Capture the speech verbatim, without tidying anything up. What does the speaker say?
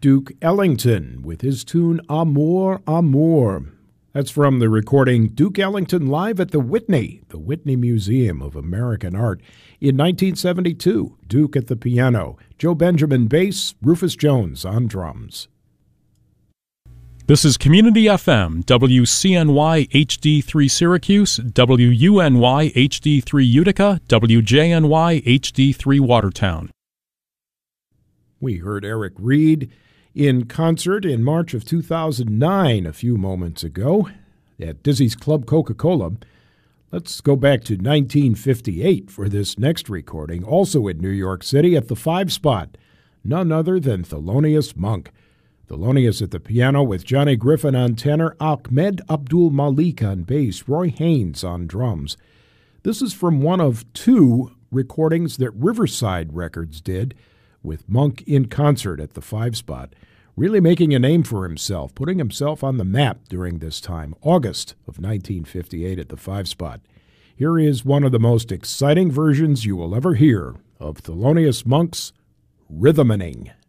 Duke Ellington with his tune Amour, Amour. That's from the recording Duke Ellington Live at the Whitney, the Whitney Museum of American Art. In nineteen seventy-two, Duke at the piano, Joe Benjamin bass, Rufus Jones on drums. This is Community F M, W C N Y H D three Syracuse, W U N Y H D three Utica, W J N Y H D three Watertown. We heard Eric Reed in concert in March of two thousand nine, a few moments ago, at Dizzy's Club Coca-Cola. Let's go back to nineteen fifty-eight for this next recording, also in New York City at the Five Spot. None other than Thelonious Monk. Thelonious at the piano with Johnny Griffin on tenor, Ahmed Abdul Malik on bass, Roy Haynes on drums. This is from one of two recordings that Riverside Records did with Monk in concert at the Five Spot, really making a name for himself, putting himself on the map during this time, August of nineteen fifty-eight at the Five Spot. Here is one of the most exciting versions you will ever hear of Thelonious Monk's Rhythmaning.